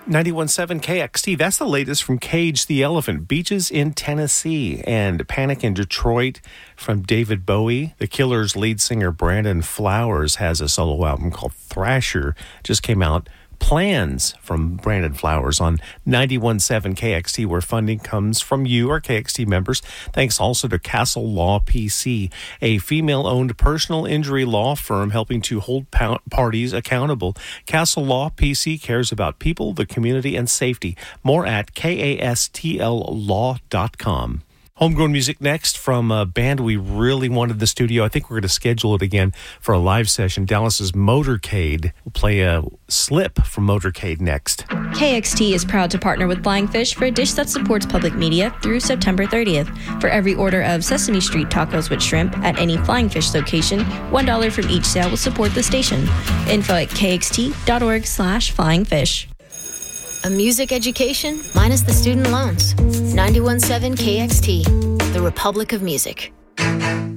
91.7 KXT. That's the latest from Cage the Elephant, Beaches in Tennessee, and Panic in Detroit from David Bowie. The Killers lead singer Brandon Flowers has a solo album called Thrasher. Just came out. Plans from Brandon Flowers on 91.7 KXT, where funding comes from you, our KXT members. Thanks also to Castle Law PC, a female-owned personal injury law firm helping to hold parties accountable. Castle Law PC cares about people, the community, and safety. More at kastllaw.com. Homegrown music next from a band we really wanted in the studio. I think we're going to schedule it again for a live session. Dallas's Motorcade. We'll play a Slip from Motorcade next. KXT is proud to partner with Flying Fish for a dish that supports public media through September 30th. For every order of Sesame Street tacos with shrimp at any Flying Fish location, $1 from each sale will support the station. Info at kxt.org/flyingfish. A music education minus the student loans. 91.7 KXT, the Republic of Music.